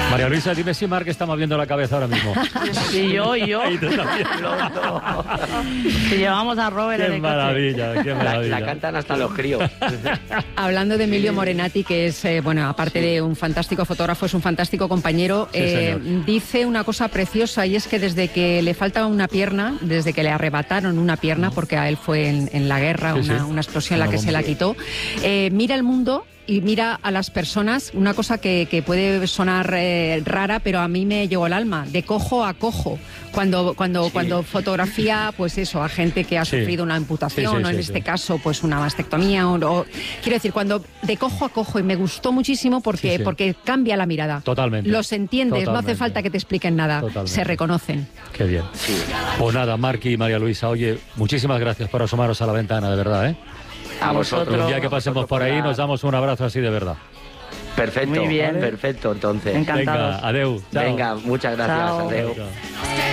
María Luisa, dime si Marc está moviendo la cabeza ahora mismo. Y yo. Y tú también. Si llevamos a Robert en el coche. Qué maravilla. La cantan hasta los críos. Hablando de Emilio Morenati, que es, aparte de un fantástico fotógrafo, es un fantástico compañero, dice una cosa preciosa, y es que desde que le falta una pierna, desde que le arrebataron una pierna, porque a él fue en la guerra, una explosión en la que se la quitó, mira el mundo y mira a las personas, una cosa que puede sonar rara, pero a mí me llegó al alma, de cojo a cojo, cuando fotografía, pues eso, a gente que ha sufrido una amputación, o en este caso, pues una mastectomía, quiero decir, cuando de cojo a cojo, y me gustó muchísimo porque cambia la mirada. Totalmente. Los entiendes, no hace falta que te expliquen nada, se reconocen. Qué bien. Pues nada, Marc y María Luisa, oye, muchísimas gracias por asomaros a la ventana, de verdad, ¿eh? A vosotros. Un día que pasemos por ahí nos damos un abrazo así de verdad. Perfecto, muy bien. Perfecto, entonces. Encantados. Venga, adeu. Chao. Venga, muchas gracias, Chao. adeu. Chao.